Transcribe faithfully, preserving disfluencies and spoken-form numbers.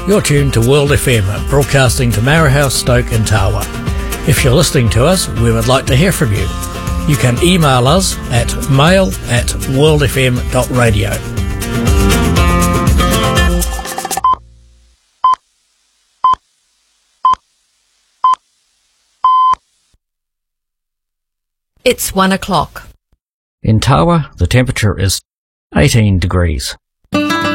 You're tuned to World F M, broadcasting to Marahouse, Stoke and Tawa. If you're listening to us, we would like to hear from you. You can email us at mail at worldfm dot radio. It's one o'clock. In Tawa, the temperature is eighteen degrees.